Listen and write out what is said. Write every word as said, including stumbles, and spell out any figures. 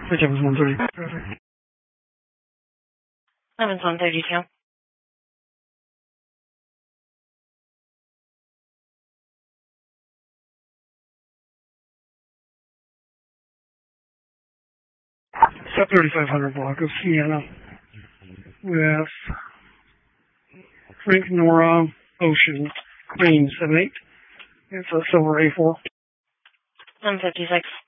Which was one thirty. Traffic. Seven's one thirty-two. Sub thirty-five hundred block of Sienna with Frank Nora Ocean Crane seven eight. It's a silver A four. one fifty-six.